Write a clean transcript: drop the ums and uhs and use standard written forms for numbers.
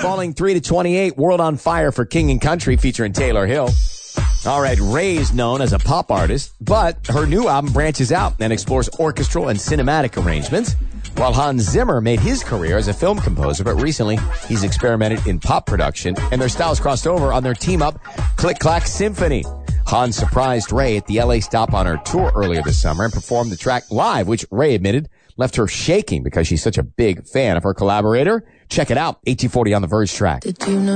falling 3-28. World on Fire for King and Country featuring Taylor Hill. All right, Ray's known as a pop artist, but her new album branches out and explores orchestral and cinematic arrangements, while Hans Zimmer made his career as a film composer, but recently he's experimented in pop production, and their styles crossed over on their team-up, Click Clack Symphony. Hans surprised Ray at the LA stop on her tour earlier this summer and performed the track live, which Ray admitted left her shaking because she's such a big fan of her collaborator. Check it out, 1840 on the Verge track. Did you know